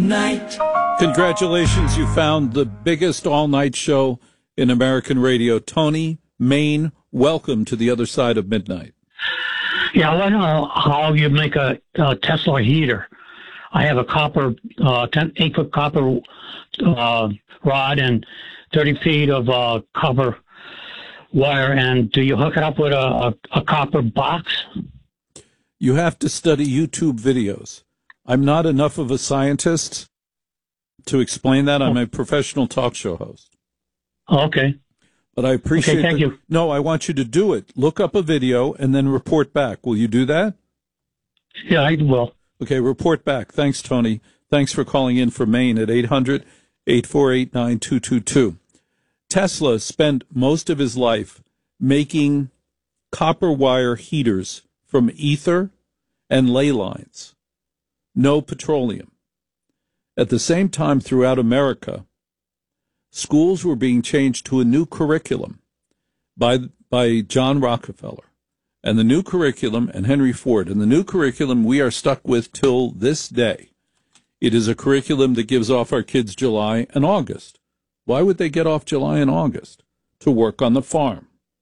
midnight. Congratulations, you found the biggest all-night show in American radio. Tony, Maine, welcome to the other side of midnight. Yeah, I want to know how you make a Tesla heater. I have a copper, 8-foot copper rod and 30 feet of copper wire, and do you hook it up with a copper box? You have to study YouTube videos. I'm not enough of a scientist to explain that. I'm a professional talk show host. Okay. But I appreciate thank you. No, I want you to do it. Look up a video and then report back. Will you do that? Yeah, I will. Okay, report back. Thanks, Tony. Thanks for calling in from Maine at 800-848-9222. Tesla spent most of his life making copper wire heaters from ether and ley lines. No petroleum. At the same time, throughout America, schools were being changed to a new curriculum by John Rockefeller. And the new curriculum, and Henry Ford, and the new curriculum we are stuck with till this day. It is a curriculum that gives off our kids July and August. Why would they get off July and August? To work on the farm.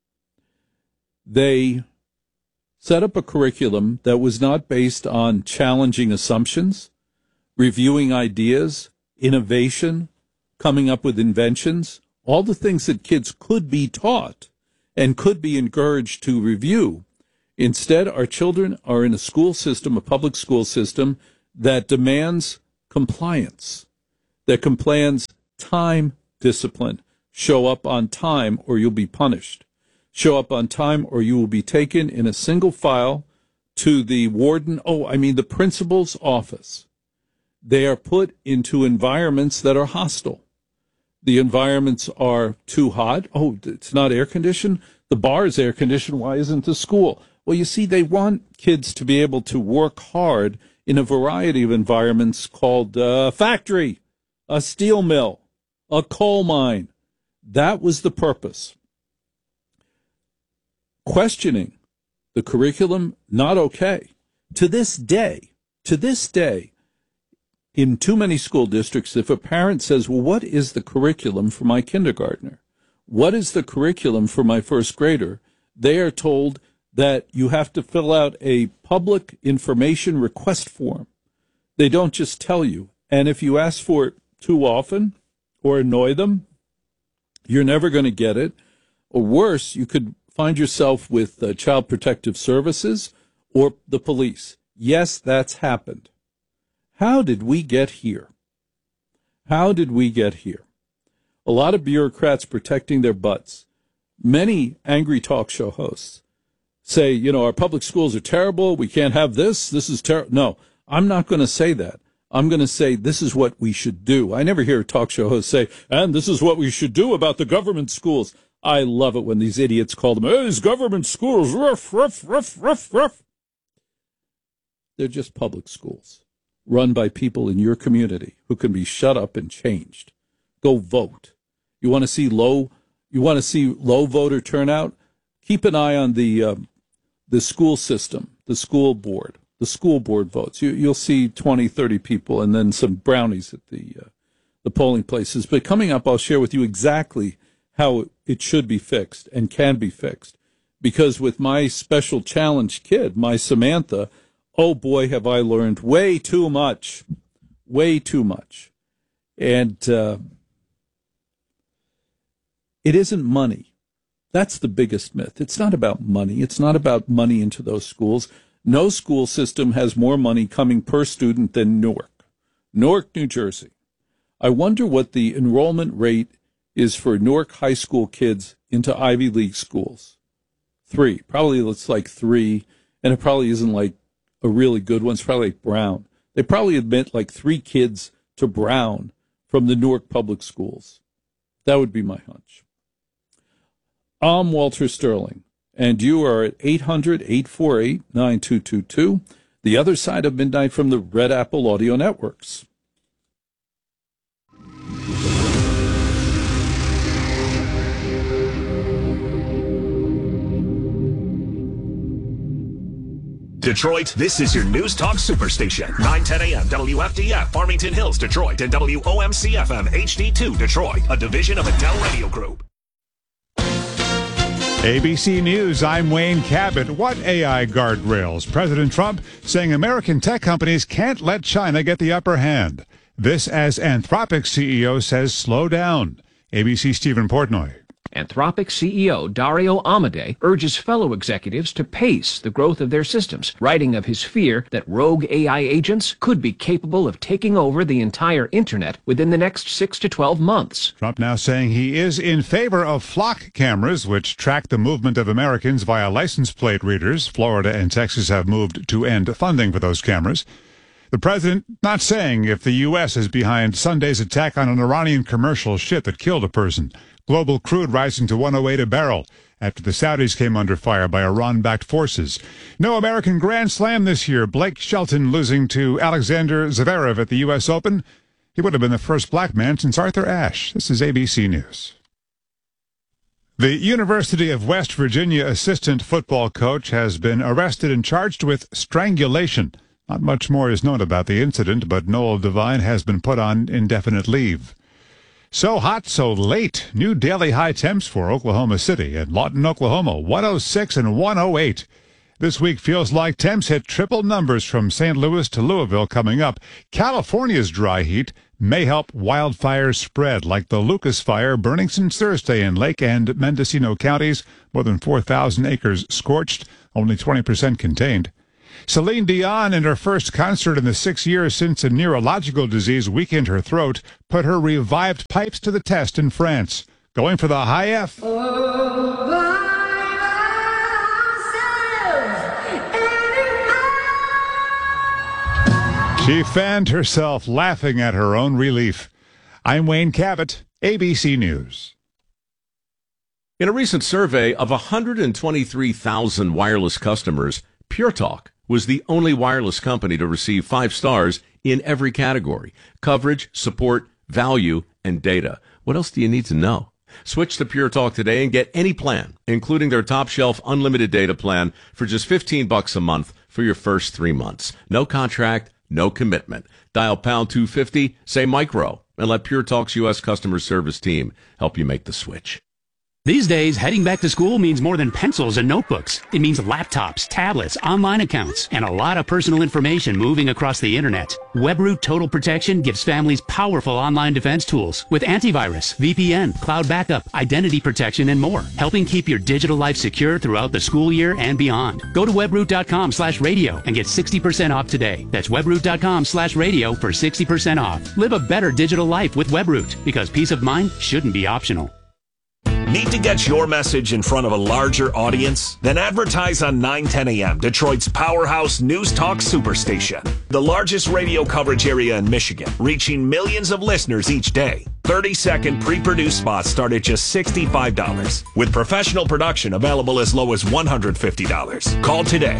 They set up a curriculum that was not based on challenging assumptions, reviewing ideas, innovation, coming up with inventions, all the things that kids could be taught and could be encouraged to review. Instead, our children are in a school system, a public school system, that demands compliance, that commands time discipline. Show up on time or you'll be punished. Show up on time or you will be taken in a single file to the the principal's office. They are put into environments that are hostile. The environments are too hot. Oh, it's not air conditioned. The bar is air conditioned. Why isn't the school? Well, you see, they want kids to be able to work hard in a variety of environments called a factory, a steel mill, a coal mine. That was the purpose. Questioning the curriculum, not okay. To this day, in too many school districts, if a parent says, well, what is the curriculum for my kindergartner? What is the curriculum for my first grader? They are told that you have to fill out a public information request form. They don't just tell you. And if you ask for it too often or annoy them, you're never going to get it. Or worse, you could find yourself with Child Protective Services or the police. Yes, that's happened. How did we get here? How did we get here? A lot of bureaucrats protecting their butts. Many angry talk show hosts say, our public schools are terrible. We can't have this. This is terrible. No, I'm not going to say that. I'm going to say this is what we should do. I never hear a talk show host say, and this is what we should do about the government schools. I love it when these idiots call them, these government schools, rough, rough, rough, rough, rough. They're just public schools run by people in your community who can be shut up and changed. Go vote. You want to see low voter turnout? Keep an eye on the school system, the school board votes. You'll see 20, 30 people and then some brownies at the polling places. But coming up, I'll share with you exactly how it should be fixed and can be fixed. Because with my special challenge kid, my Samantha, oh boy, have I learned way too much. And it isn't money. That's the biggest myth. It's not about money. It's not about money into those schools. No school system has more money coming per student than Newark, New Jersey. I wonder what the enrollment rate is for Newark high school kids into Ivy League schools. 3. Probably it's like 3, and it probably isn't like a really good one. It's probably like Brown. They probably admit like 3 kids to Brown from the Newark public schools. That would be my hunch. I'm Walter Sterling, and you are at 800-848-9222, the other side of midnight from the Red Apple Audio Networks. Detroit, this is your News Talk Superstation. 9:10 a.m. WFDF, Farmington Hills, Detroit, and WOMC-FM HD2, Detroit, a division of Adele Radio Group. ABC News, I'm Wayne Cabot. What AI guardrails? President Trump saying American tech companies can't let China get the upper hand. This as Anthropic CEO says slow down. ABC Stephen Portnoy. Anthropic CEO Dario Amodei urges fellow executives to pace the growth of their systems, writing of his fear that rogue AI agents could be capable of taking over the entire internet within the next 6 to 12 months. Trump now saying he is in favor of flock cameras, which track the movement of Americans via license plate readers. Florida and Texas have moved to end funding for those cameras. The president not saying if the U.S. is behind Sunday's attack on an Iranian commercial ship that killed a person. Global crude rising to $108 a barrel after the Saudis came under fire by Iran-backed forces. No American Grand Slam this year. Blake Shelton losing to Alexander Zverev at the U.S. Open. He would have been the first black man since Arthur Ashe. This is ABC News. The University of West Virginia assistant football coach has been arrested and charged with strangulation. Not much more is known about the incident, but Noel Devine has been put on indefinite leave. So hot, so late. New daily high temps for Oklahoma City and Lawton, Oklahoma, 106 and 108. This week feels like temps hit triple numbers from St. Louis to Louisville coming up. California's dry heat may help wildfires spread, like the Lucas Fire burning since Thursday in Lake and Mendocino counties. More than 4,000 acres scorched, only 20% contained. Celine Dion, in her first concert in the 6 years since a neurological disease weakened her throat, put her revived pipes to the test in France. Going for the high F. She fanned herself, laughing at her own relief. I'm Wayne Cabot, ABC News. In a recent survey of 123,000 wireless customers, Pure Talk was the only wireless company to receive 5 stars in every category: coverage, support, value, and data. What else do you need to know? Switch to Pure Talk today and get any plan, including their top shelf unlimited data plan, for just $15 a month for your first 3 months. No contract, no commitment. Dial pound 250, say micro, and let Pure Talk's U.S. customer service team help you make the switch. These days, heading back to school means more than pencils and notebooks. It means laptops, tablets, online accounts, and a lot of personal information moving across the internet. WebRoot Total Protection gives families powerful online defense tools with antivirus, VPN, cloud backup, identity protection, and more, helping keep your digital life secure throughout the school year and beyond. Go to webroot.com/radio and get 60% off today. That's webroot.com/radio for 60% off. Live a better digital life with WebRoot, because peace of mind shouldn't be optional. Need to get your message in front of a larger audience? Then advertise on 9:10 a.m., Detroit's powerhouse News Talk Superstation. The largest radio coverage area in Michigan, reaching millions of listeners each day. 30-second pre-produced spots start at just $65, with professional production available as low as $150. Call today,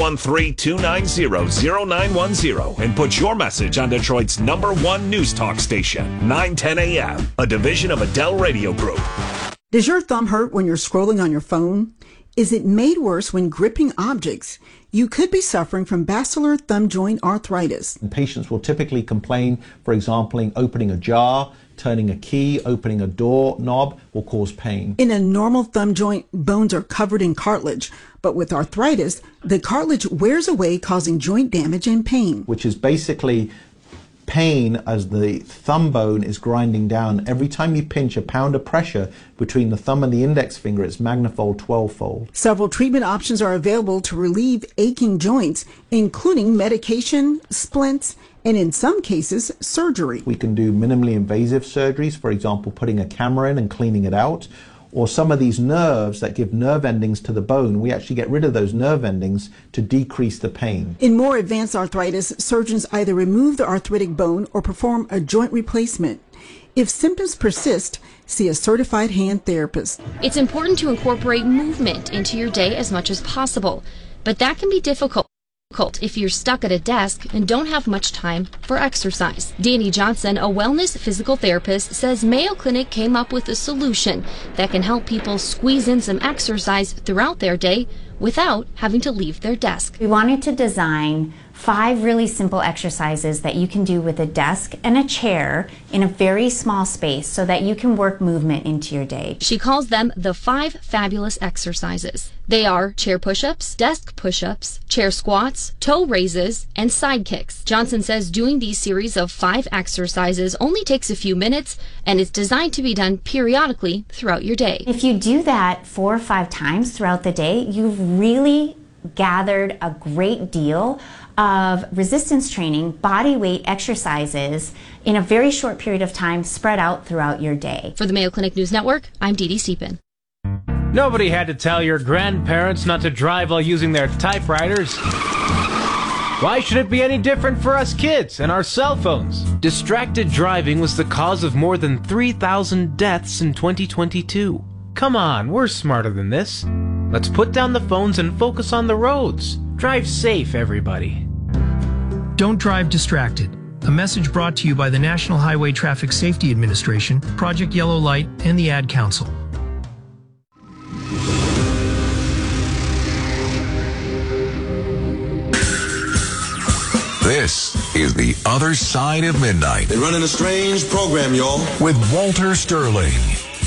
313-290-0910, and put your message on Detroit's #1 News Talk station, 9:10 a.m., a division of Adele Radio Group. Does your thumb hurt when you're scrolling on your phone? Is it made worse when gripping objects? You could be suffering from basilar thumb joint arthritis. And patients will typically complain, for example, opening a jar, turning a key, opening a door knob will cause pain. In a normal thumb joint, bones are covered in cartilage. But with arthritis, the cartilage wears away, causing joint damage and pain. Which is basically pain as the thumb bone is grinding down. Every time you pinch, a pound of pressure between the thumb and the index finger, it's magnified 12-fold. Several treatment options are available to relieve aching joints, including medication, splints, and in some cases, surgery. We can do minimally invasive surgeries, for example, putting a camera in and cleaning it out. Or some of these nerves that give nerve endings to the bone, we actually get rid of those nerve endings to decrease the pain. In more advanced arthritis, surgeons either remove the arthritic bone or perform a joint replacement. If symptoms persist, see a certified hand therapist. It's important to incorporate movement into your day as much as possible, but that can be difficult. difficult if you're stuck at a desk and don't have much time for exercise. Danny Johnson, a wellness physical therapist, says Mayo Clinic came up with a solution that can help people squeeze in some exercise throughout their day without having to leave their desk. We wanted to design 5 really simple exercises that you can do with a desk and a chair in a very small space so that you can work movement into your day. She calls them the 5 fabulous exercises. They are chair push-ups, desk push-ups, chair squats, toe raises, and side kicks. Johnson says doing these series of 5 exercises only takes a few minutes and is designed to be done periodically throughout your day. If you do that 4 or 5 times throughout the day, you've really gathered a great deal of resistance training, body weight exercises in a very short period of time spread out throughout your day. For the Mayo Clinic News Network, I'm Dee Dee Siepin. Nobody had to tell your grandparents not to drive while using their typewriters. Why should it be any different for us kids and our cell phones? Distracted driving was the cause of more than 3,000 deaths in 2022. Come on, we're smarter than this. Let's put down the phones and focus on the roads. Drive safe, everybody. Don't drive distracted. A message brought to you by the National Highway Traffic Safety Administration, Project Yellow Light, and the Ad Council. This is The Other Side of Midnight. They're running a strange program, y'all. With Walter Sterling.